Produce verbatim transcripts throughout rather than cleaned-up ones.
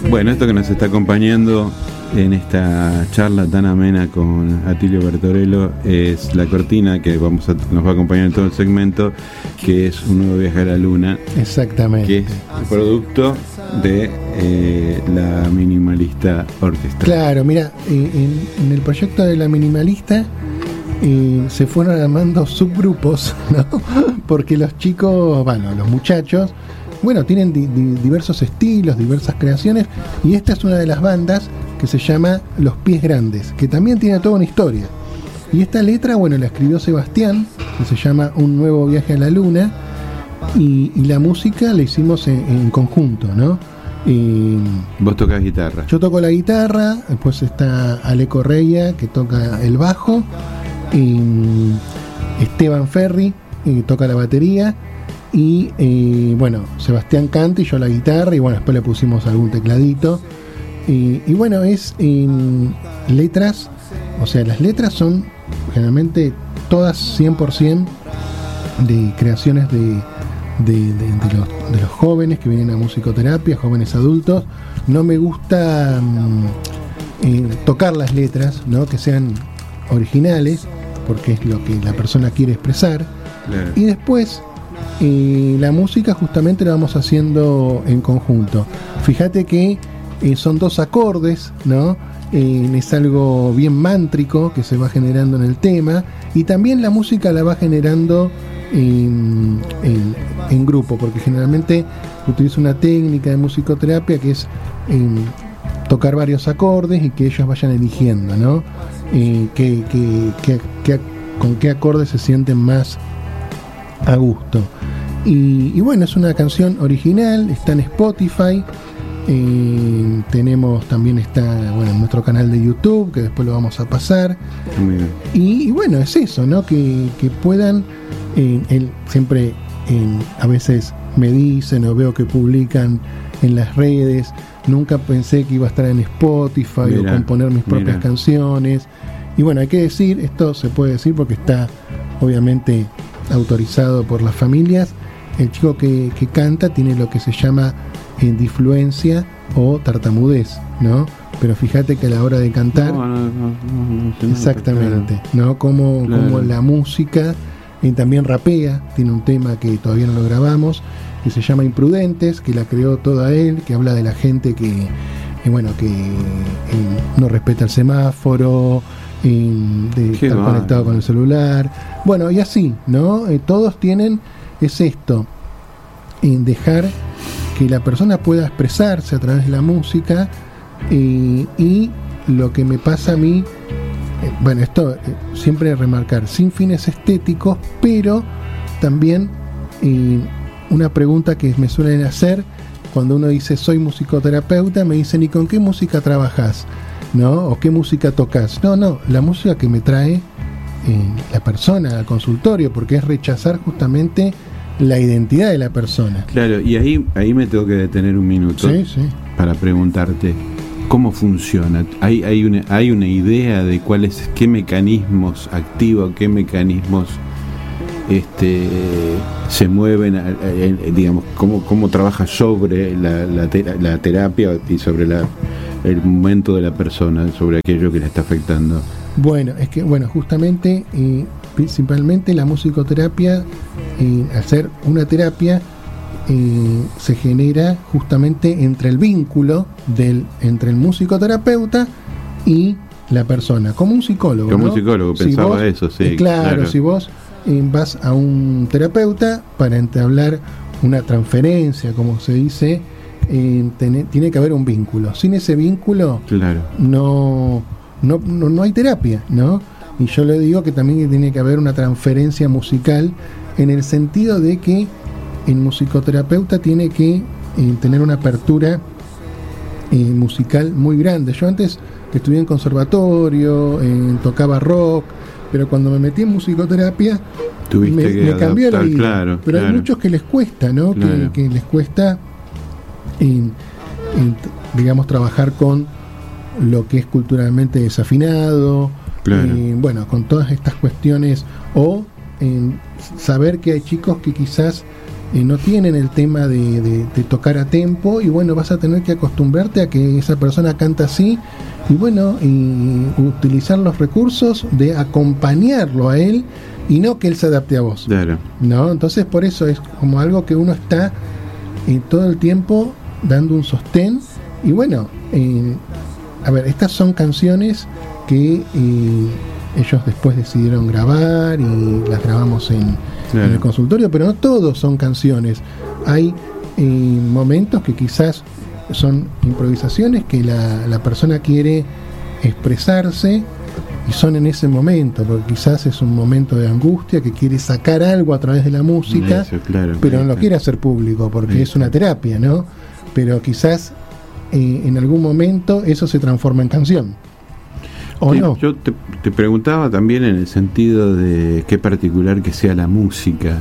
Bueno, esto que nos está acompañando en esta charla tan amena con Atilio Bertorello es la cortina que vamos a, nos va a acompañar en todo el segmento, que es Un nuevo viaje a la luna. Exactamente. Que es el producto de eh, la Minimalista Orquesta. Claro, mira, eh, en, en el proyecto de la Minimalista eh, se fueron armando subgrupos, ¿no? Porque los chicos, bueno, los muchachos, bueno, tienen di, di, diversos estilos, diversas creaciones, y esta es una de las bandas que se llama Los Pies Grandes, que también tiene toda una historia. Y esta letra, bueno, la escribió Sebastián, que se llama Un nuevo viaje a la luna, y, y la música la hicimos en, en conjunto, ¿no? Y vos tocas guitarra. Yo toco la guitarra, después está Ale Correia, que toca el bajo, y Esteban Ferri, que toca la batería, y eh, bueno, Sebastián canta y yo la guitarra, y bueno, después le pusimos algún tecladito. Y, y bueno, es eh, letras, o sea, las letras son generalmente todas cien por ciento de creaciones de, de, de, de, los, de los jóvenes que vienen a musicoterapia, jóvenes adultos. No me gusta mm, eh, tocar las letras, ¿no? Que sean originales, porque es lo que la persona quiere expresar. Claro. Y después eh, la música justamente la vamos haciendo en conjunto. Fíjate que Eh, son dos acordes, ¿no? Eh, es algo bien mántrico que se va generando en el tema, y también la música la va generando en, en, en grupo, porque generalmente utilizo una técnica de musicoterapia que es eh, tocar varios acordes y que ellos vayan eligiendo, ¿no? Eh, que, que, que, que, con qué acordes se sienten más a gusto. Y, y bueno, es una canción original, está en Spotify. Eh, tenemos también está bueno, en nuestro canal de YouTube, que después lo vamos a pasar. Y, y bueno, es eso, ¿no? Que, que puedan, eh, él siempre eh, a veces me dicen o veo que publican en las redes, nunca pensé que iba a estar en Spotify, mira, o componer mis propias mira. canciones. Y bueno, hay que decir, esto se puede decir porque está obviamente autorizado por las familias. El chico que, que canta tiene lo que se llama en difluencia o tartamudez, ¿no? Pero fíjate que a la hora de cantar, no, no, no, no, no, exactamente, claro. ¿no? Como, claro. como la música, y también rapea, tiene un tema que todavía no lo grabamos, que se llama Imprudentes, que la creó toda él, que habla de la gente que, que bueno, que eh, no respeta el semáforo, eh, de Qué estar va. conectado con el celular, bueno, y así, ¿no? Eh, todos tienen, es esto, en dejar que la persona pueda expresarse a través de la música, eh, y lo que me pasa a mí, eh, bueno, esto eh, siempre remarcar, sin fines estéticos, pero también eh, una pregunta que me suelen hacer cuando uno dice soy musicoterapeuta, me dicen ¿y con qué música trabajas? ¿No? ¿O qué música tocas? No, no, la música que me trae eh, la persona al consultorio, porque es rechazar justamente la identidad de la persona. Claro, y ahí, ahí me tengo que detener un minuto sí, sí. para preguntarte cómo funciona. ¿Hay, hay, una, hay una idea de cuáles, qué mecanismos activos, qué mecanismos este, se mueven, a, a, digamos, cómo, cómo trabaja sobre la, la, tera, la terapia y sobre la, el momento de la persona, sobre aquello que le está afectando? Bueno, es que, bueno, justamente, eh, principalmente la musicoterapia, eh, al ser una terapia, eh, se genera justamente entre el vínculo del, entre el musicoterapeuta y la persona, como un psicólogo. Como ¿no? un psicólogo, si pensaba vos, eso, sí. Eh, claro, claro, si vos eh, vas a un terapeuta para entablar una transferencia, como se dice, eh, ten, tiene que haber un vínculo. Sin ese vínculo, claro. no... No, no, no hay terapia, ¿no? Y yo le digo que también tiene que haber una transferencia musical, en el sentido de que el musicoterapeuta tiene que eh, tener una apertura eh, musical muy grande. Yo antes estudié en conservatorio, eh, tocaba rock, pero cuando me metí en musicoterapia Tuviste me, que me cambió adaptar, la vida. claro, pero claro. hay muchos que les cuesta, ¿no? Claro. Que, que les cuesta, eh, eh, digamos, trabajar con lo que es culturalmente desafinado, claro. eh, bueno, con todas estas cuestiones, o eh, saber que hay chicos que quizás eh, no tienen el tema de, de, de tocar a tempo, y bueno, vas a tener que acostumbrarte a que esa persona canta así, y bueno, y utilizar los recursos de acompañarlo a él y no que él se adapte a vos. Claro. ¿No? Entonces por eso es como algo que uno está eh, todo el tiempo dando un sostén. Y bueno, eh, a ver, estas son canciones que eh, ellos después decidieron grabar y las grabamos en, claro. en el consultorio, pero no todos son canciones. Hay eh, momentos que quizás son improvisaciones que la, la persona quiere expresarse y son en ese momento, porque quizás es un momento de angustia que quiere sacar algo a través de la música, eso, claro, pero no lo quiere hacer público porque sí, es una terapia, ¿no? Pero quizás eh, en algún momento eso se transforma en canción. ¿O sí, no? Yo te, te preguntaba también en el sentido de qué particular que sea la música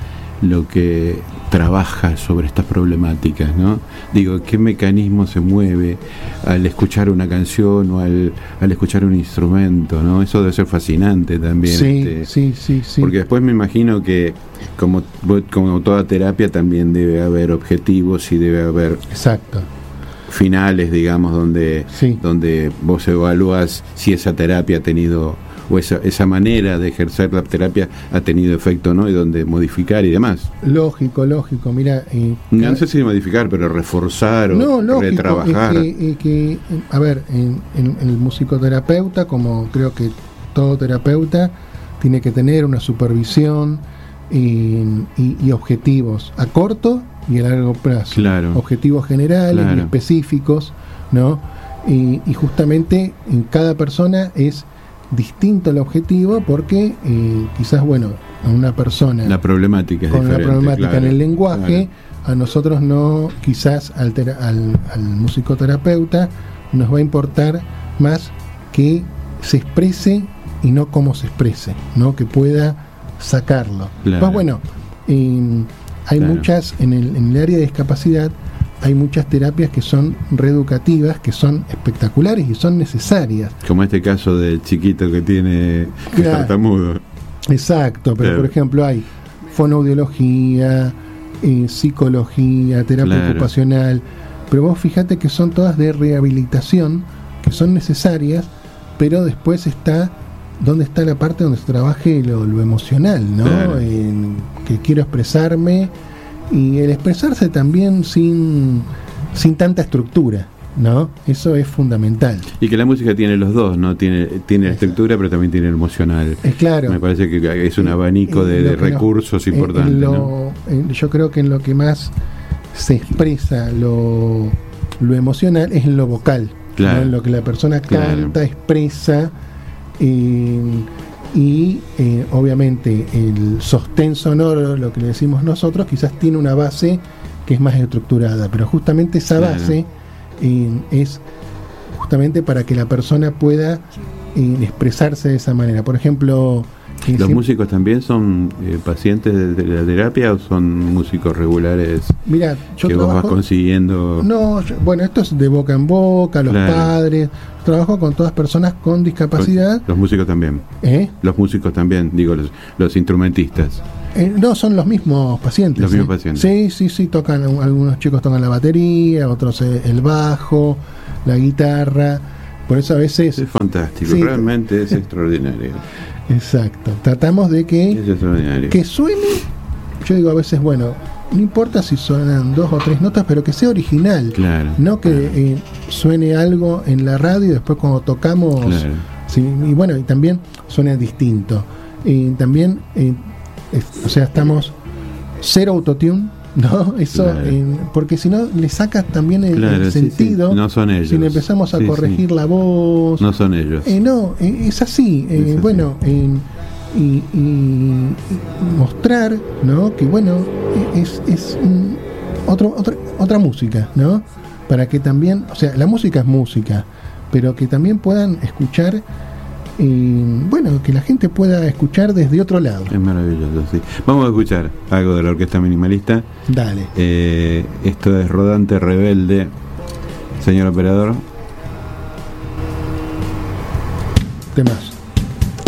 lo que trabaja sobre estas problemáticas, ¿no? Digo, ¿qué mecanismo se mueve al escuchar una canción o al, al escuchar un instrumento, ¿no? Eso debe ser fascinante también. Sí, este, sí, sí, sí. Porque después me imagino que como, como toda terapia también debe haber objetivos y debe haber exacto finales, digamos, donde, sí. donde vos evalúas si esa terapia ha tenido, o esa, esa manera de ejercer la terapia ha tenido efecto, ¿no? Y donde modificar y demás. Lógico, lógico, mira... Eh, no sé si modificar, pero reforzar o no, lógico, retrabajar. Es que, es que, a ver, en, en, en el musicoterapeuta, como creo que todo terapeuta, tiene que tener una supervisión y, y, y objetivos a corto y a largo plazo. Claro. Objetivos generales, claro. y específicos, ¿no? Y, y justamente en cada persona es distinto el objetivo porque eh, quizás, bueno, a una persona la problemática es con la problemática claro, en el lenguaje, claro. a nosotros no, quizás al, tera, al, al musicoterapeuta nos va a importar más que se exprese y no cómo se exprese, ¿no? Que pueda sacarlo. Claro. Pues bueno, eh, hay claro. muchas, en el, en el área de discapacidad, hay muchas terapias que son reeducativas, que son espectaculares y son necesarias. Como este caso del chiquito que tiene claro. tartamudo. Exacto, pero claro. por ejemplo hay fonoaudiología, eh, psicología, terapia claro. ocupacional, pero vos fíjate que son todas de rehabilitación, que son necesarias, pero después está, ¿dónde está la parte donde se trabaje lo, lo emocional, ¿no? Claro. En, que quiero expresarme, y el expresarse también sin, sin tanta estructura, ¿no? Eso es fundamental. Y que la música tiene los dos, ¿no? Tiene, tiene la estructura, pero también tiene el emocional. Es claro. Me parece que es un abanico de, de recursos nos, importantes. En lo, ¿no? en, yo creo que en lo que más se expresa lo, lo emocional es en lo vocal, claro. ¿no? En lo que la persona canta, claro. expresa, eh, y eh, obviamente el sostén sonoro, lo que le decimos nosotros, quizás tiene una base que es más estructurada, pero justamente esa claro. base eh, es justamente para que la persona pueda eh, expresarse de esa manera. Por ejemplo, eh, ¿los músicos también son eh, pacientes de, de la terapia o son músicos regulares? Mira, yo que trabajo, vos vas consiguiendo. No, yo, bueno, esto es de boca en boca, los claro. padres. Trabajo con todas personas con discapacidad. Los músicos también. ¿Eh? Los músicos también, digo, los, los instrumentistas. Eh, no, son los mismos pacientes. Los ¿eh? mismos pacientes. Sí, sí, sí, tocan, algunos chicos tocan la batería, otros el bajo, la guitarra. Por eso a veces... Es fantástico, sí, realmente es extraordinario. Exacto. Tratamos de que, es extraordinario. que suene, yo digo a veces, bueno, no importa si suenan dos o tres notas, pero que sea original. Claro. No que eh, suene algo en la radio y después cuando tocamos... Claro. Sí, y bueno, y también suena distinto. Y también, eh, es, o sea, estamos cero autotune, ¿no? Eso, claro. eh, porque si no le sacas también el, claro, el sí, sentido. Sí. No son ellos. Si le empezamos a sí, corregir sí. la voz. No son ellos. Eh, no, eh, es así. Eh, es así. Bueno, eh, y, y, y mostrar, ¿no? Que bueno, es, es un, otro, otra, otra música, ¿no? Para que también, o sea, la música es música, pero que también puedan escuchar, eh, bueno, que la gente pueda escuchar desde otro lado. Es maravilloso, sí. Vamos a escuchar algo de la Orquesta Minimalista. Dale. Eh, esto es Rodante Rebelde. Señor operador. Temazo.